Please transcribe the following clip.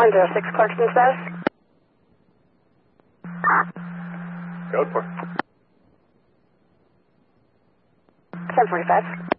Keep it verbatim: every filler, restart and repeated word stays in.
one zero six, Clarkston status. Code for. ten forty-five.